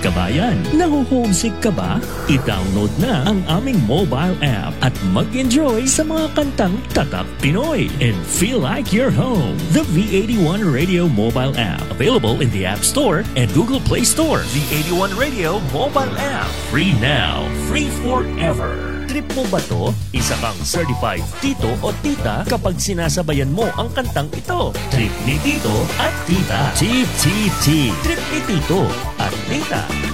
kabayan, naho-homesick ka ba? I-download na ang aming mobile app at mag-enjoy sa mga kantang tatak Pinoy and feel like you're home. The V81 Radio mobile app, available in the App Store and Google Play Store. V81 Radio mobile app, free now, free forever. Trip mo ba to? Isa kang certified tito o tita kapag sinasabayan mo ang kantang ito. Trip ni tito at tita. TTT. Trip ni tito at tita.